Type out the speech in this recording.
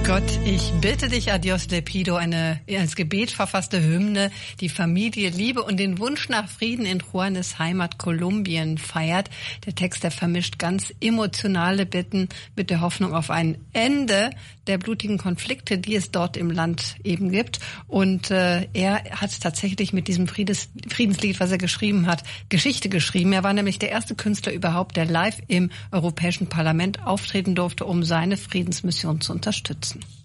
Gott, ich bitte dich, Adios Lepido, eine als Gebet verfasste Hymne, die Familie, Liebe und den Wunsch nach Frieden in Juanes Heimat Kolumbien feiert. Der Text, der vermischt ganz emotionale Bitten mit der Hoffnung auf ein Ende der blutigen Konflikte, die es dort im Land eben gibt. Und er hat tatsächlich mit diesem Friedenslied, was er geschrieben hat, Geschichte geschrieben. Er war nämlich der erste Künstler überhaupt, der live im Europäischen Parlament auftreten durfte, um seine Friedensmission zu unterstützen.